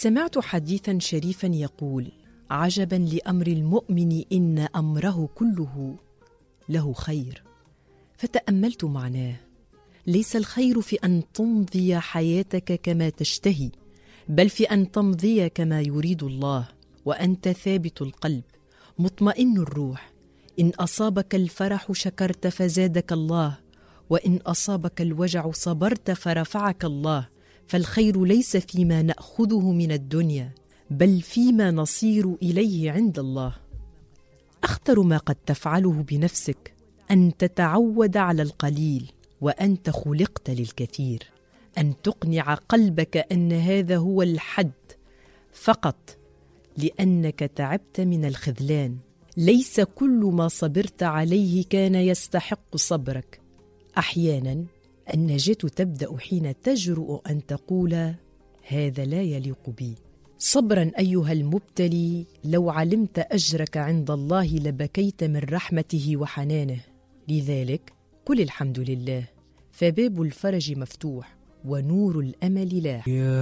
سمعت حديثا شريفا يقول: عجبا لأمر المؤمن إن أمره كله له خير. فتأملت معناه: ليس الخير في أن تمضي حياتك كما تشتهي، بل في أن تمضي كما يريد الله، وأنت ثابت القلب مطمئن الروح. إن أصابك الفرح شكرت فزادك الله، وإن أصابك الوجع صبرت فرفعك الله. فالخير ليس فيما نأخذه من الدنيا، بل فيما نصير إليه عند الله. أخطر ما قد تفعله بنفسك أن تتعود على القليل وأنت خلقت للكثير، أن تقنع قلبك أن هذا هو الحد فقط لأنك تعبت من الخذلان. ليس كل ما صبرت عليه كان يستحق صبرك. أحيانا النجاة تبدأ حين تجرؤ أن تقول: هذا لا يليق بي. صبرا أيها المبتلي، لو علمت أجرك عند الله لبكيت من رحمته وحنانه. لذلك قل الحمد لله، فباب الفرج مفتوح ونور الأمل لاح.